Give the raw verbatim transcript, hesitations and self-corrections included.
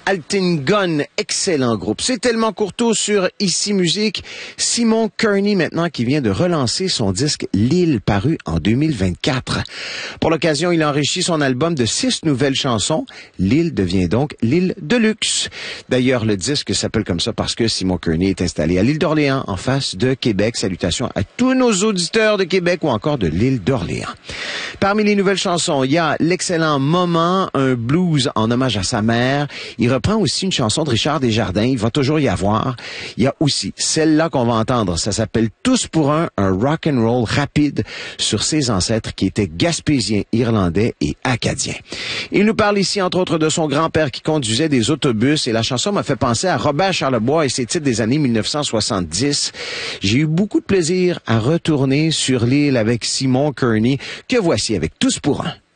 Altingun, excellent groupe. C'est tellement Courteau sur Ici Musique. Simon Kearney maintenant qui vient de relancer son disque L'Île paru en deux mille vingt-quatre. Pour l'occasion, il enrichit son album de six nouvelles chansons. L'Île devient donc L'Île de luxe. D'ailleurs, le disque s'appelle comme ça parce que Simon Kearney est installé à l'île d'Orléans, en face de Québec. Salutations à tous nos auditeurs de Québec ou encore de l'île d'Orléans. Parmi les nouvelles chansons, il y a l'excellent Moment, un blues en hommage à sa mère. Il reprend aussi une chanson de Richard Desjardins, il va toujours y avoir. Il y a aussi celle-là qu'on va entendre, ça s'appelle Tous pour un, un rock and roll rapide sur ses ancêtres qui étaient gaspésiens, irlandais et acadiens. Il nous parle ici entre autres de son grand-père qui conduisait des autobus et la chanson m'a fait penser à Robert Charlebois et ses titres des années mille neuf cent soixante-dix. J'ai eu beaucoup de plaisir à retourner sur l'île avec Simon Kearney que voici avec Tous pour un.